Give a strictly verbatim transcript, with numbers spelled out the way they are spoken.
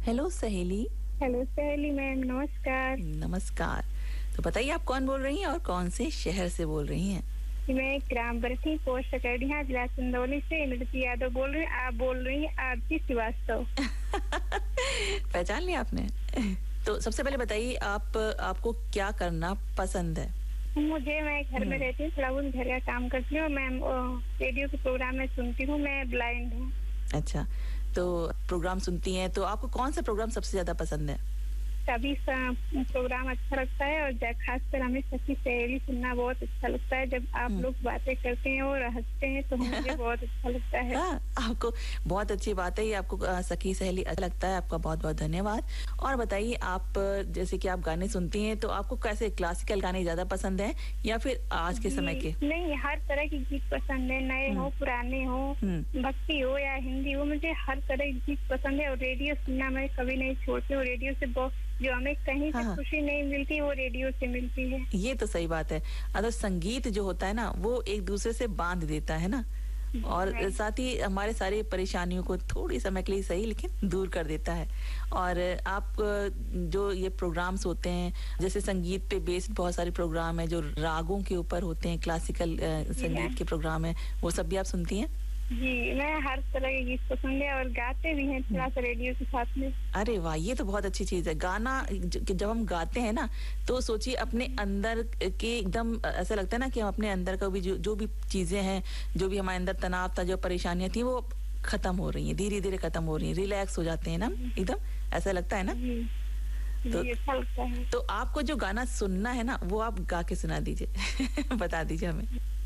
Hello सहेली। Hello सहेली ma'am, नमस्कार। नमस्कार। तो बताइए आप कौन बोल रही हैं और कौन से शहर से बोल रही हैं? मैं ग्राम बरठी, पोस्ट सकरडीहा, जिला चंदौली से इमरती यादव बोल रही हूँ। आप बोल रही हैं आरती श्रीवास्तव। पहचान लिया आपने? तो सबसे पहले बताइए आप आपको क्या करना पसंद है? मुझे मैं घर में रहती हूँ, थोड़ा बहुत घर का काम करती हूँ। मैं रेडियो के प्रोग्राम में सुनती हूँ। मैं ब्लाइंड हूँ। अच्छा, तो प्रोग्राम सुनती हैं तो आपको कौन सा प्रोग्राम सबसे ज्यादा पसंद है? सभी प्रोग्राम अच्छा लगता है और खासकर हमें सखी सहेली सुनना बहुत अच्छा लगता है। जब आप लोग बातें करते हैं और हंसते हैं तो मुझे बहुत अच्छा लगता है। हाँ, आपको बहुत अच्छी बात है ये, आपको सखी सहेली अच्छा लगता है। आपका बहुत बहुत धन्यवाद। और बताइए आप जैसे कि आप गाने सुनती हैं तो आपको कैसे क्लासिकल गाने ज्यादा पसंद है या फिर आज के समय के? नहीं, हर तरह की गीत पसंद है, नए हो पुराने हो, भक्ति हो या हिंदी हो, मुझे हर तरह की गीत पसंद है। और रेडियो सुनना मैं कभी नहीं छोड़ती हूँ। रेडियो से बहुत जो हमें कहीं से हाँ। खुशी नहीं मिलती वो रेडियो से मिलती है। ये तो सही बात है। अगर संगीत जो होता है ना वो एक दूसरे से बांध देता है ना, और साथ ही हमारे सारी परेशानियों को थोड़ी समय के लिए सही लेकिन दूर कर देता है। और आप जो ये प्रोग्राम्स होते हैं जैसे संगीत पे बेस्ड बहुत सारे प्रोग्राम है जो रागों के ऊपर होते हैं, क्लासिकल संगीत के प्रोग्राम है, वो सब भी आप सुनती हैं? जी, मैं हर तरह के गीत पसंद है और गाते भी हैं थोड़ा सा रेडियो के साथ में। अरे वाह, ये तो बहुत अच्छी चीज है। गाना जब हम गाते हैं ना तो सोचिए अपने अंदर के एकदम ऐसा लगता है ना कि हम अपने अंदर का भी जो जो भी चीजें हैं, जो भी हमारे अंदर तनाव था, जो परेशानियां थी वो खत्म हो रही हैं, धीरे धीरे खत्म हो रही हैं, रिलैक्स हो जाते हैं ना एकदम, ऐसा लगता है ना। तो, अच्छा लगता है। तो आपको जो गाना सुनना है ना वो आप गा के सुना दीजिए। बता दीजिए हमें।